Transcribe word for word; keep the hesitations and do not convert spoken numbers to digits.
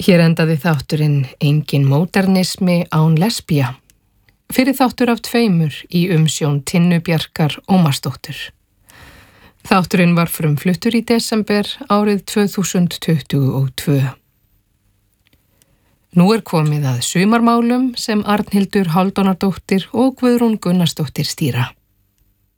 Hér endaði þátturinn Engin módernismi án lesbía. Fyrir þáttur af tveimur í umsjón Tinnu Bjarkar Ómarsdóttur. Þátturinn var frumfluttur í desember árið tvö þúsund tuttugu og tvö. Nú er komið að sumarmálum sem Arnhildur Hálfdánardóttir og Guðrún Gunnarsdóttir stýra.